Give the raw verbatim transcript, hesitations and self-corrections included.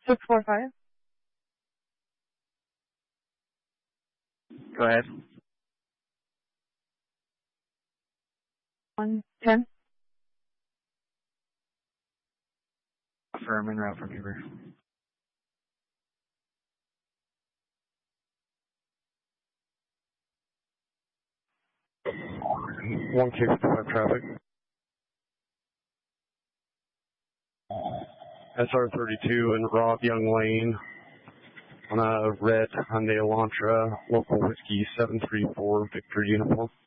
six four five. Go ahead. one ten. Affirm en route for Beaver. one K fifty-five traffic. S R thirty-two and Rob Young Lane on a red Hyundai Elantra, local whiskey seven three four Victor uniform.